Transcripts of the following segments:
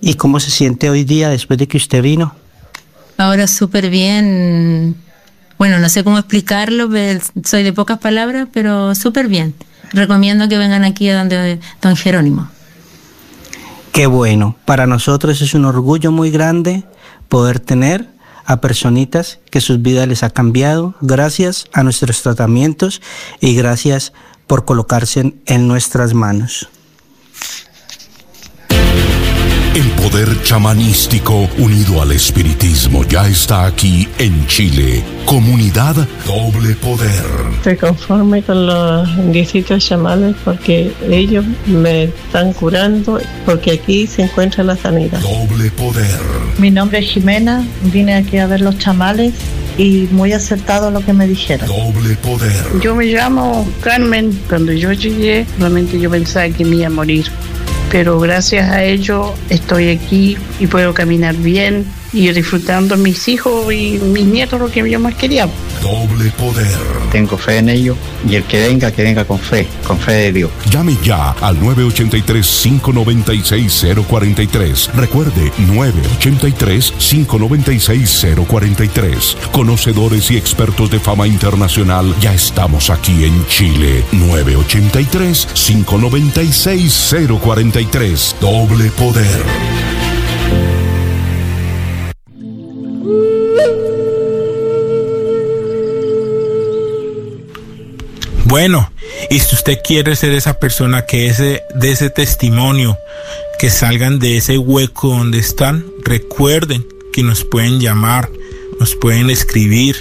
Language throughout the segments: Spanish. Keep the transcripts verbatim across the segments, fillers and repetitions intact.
¿Y cómo se siente hoy día después de que usted vino? Ahora súper bien. Bueno, no sé cómo explicarlo, soy de pocas palabras, pero súper bien. Recomiendo que vengan aquí a donde don Jerónimo. Qué bueno. Para nosotros es un orgullo muy grande poder tener a personitas que sus vidas les ha cambiado gracias a nuestros tratamientos y gracias por colocarse en, en nuestras manos. El poder chamanístico unido al espiritismo ya está aquí en Chile. Comunidad Doble Poder. Estoy conforme con los indicios chamanes porque ellos me están curando, porque aquí se encuentra la sanidad. Doble Poder. Mi nombre es Jimena, vine aquí a ver los chamales y muy acertado lo que me dijeron. Doble Poder. Yo me llamo Carmen. Cuando yo llegué, realmente yo pensaba que me iba a morir. Pero gracias a ello estoy aquí y puedo caminar bien y disfrutando a mis hijos y mis nietos, lo que yo más quería. Doble Poder. Tengo fe en ello y el que venga, que venga con fe, con fe de Dios. Llame ya al nueve ocho tres, cinco nueve seis, cero cuatro tres. Recuerde, nueve ocho tres, cinco nueve seis, cero cuatro tres. Conocedores y expertos de fama internacional, ya estamos aquí en Chile. nueve ocho tres, cinco nueve seis, cero cuatro tres. Doble Poder. Bueno, y si usted quiere ser esa persona que es de ese testimonio, que salgan de ese hueco donde están, recuerden que nos pueden llamar, nos pueden escribir.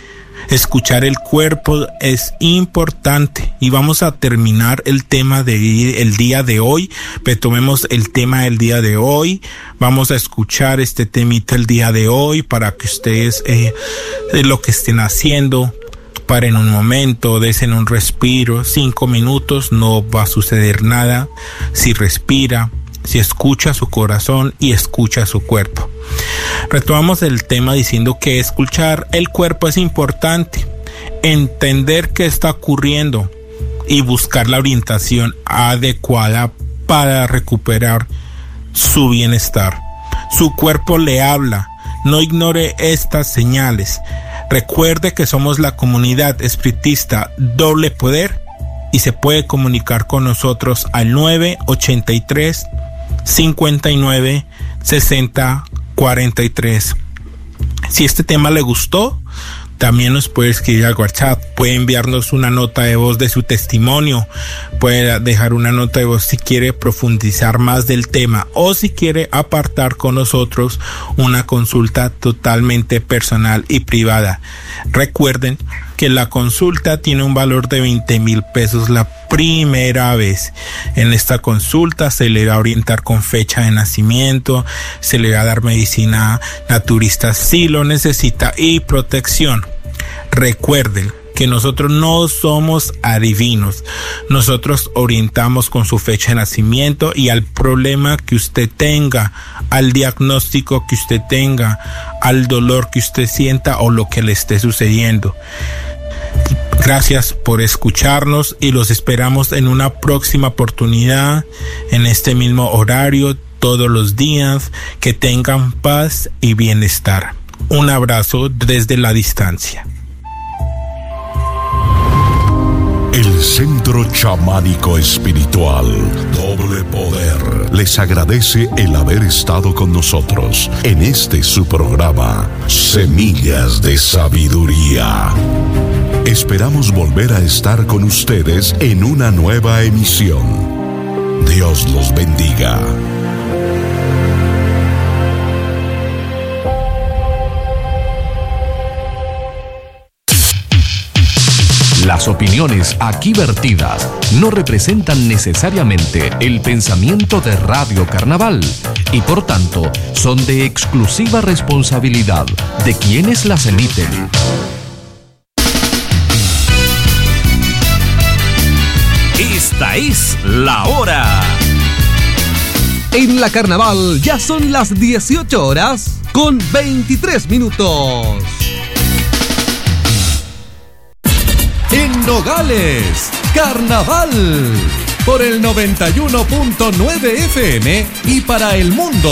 Escuchar el cuerpo es importante y vamos a terminar el tema de el día de hoy. Retomemos el tema del día de hoy. Vamos a escuchar este temita el día de hoy para que ustedes eh, de lo que estén haciendo, paren un momento, desen un respiro, cinco minutos, no va a suceder nada si respira, si escucha su corazón y escucha su cuerpo. Retomamos el tema diciendo que escuchar el cuerpo es importante, entender qué está ocurriendo y buscar la orientación adecuada para recuperar su bienestar. Su cuerpo le habla, no ignore estas señales. Recuerde que somos la comunidad espiritista Doble Poder y se puede comunicar con nosotros al nueve ocho tres, cinco nueve, seis cero cuatro tres. Si este tema le gustó, también nos puede escribir al WhatsApp, puede enviarnos una nota de voz de su testimonio, puede dejar una nota de voz si quiere profundizar más del tema o si quiere apartar con nosotros una consulta totalmente personal y privada. Recuerden que la consulta tiene un valor de veinte mil pesos la primera vez. En esta consulta se le va a orientar con fecha de nacimiento, se le va a dar medicina naturista si lo necesita y protección. Recuerden que nosotros no somos adivinos, nosotros orientamos con su fecha de nacimiento y al problema que usted tenga, al diagnóstico que usted tenga, al dolor que usted sienta o lo que le esté sucediendo. Gracias por escucharnos y los esperamos en una próxima oportunidad, en este mismo horario, todos los días. Que tengan paz y bienestar. Un abrazo desde la distancia. El Centro Chamánico Espiritual Doble Poder les agradece el haber estado con nosotros en este su programa Semillas de Sabiduría. Esperamos volver a estar con ustedes en una nueva emisión. Dios los bendiga. Las opiniones aquí vertidas no representan necesariamente el pensamiento de Radio Carnaval y por tanto son de exclusiva responsabilidad de quienes las emiten. Esta es la hora. En la Carnaval ya son las dieciocho horas con veintitrés minutos. En Nogales, Carnaval, por el noventa y uno punto nueve F M y para el mundo.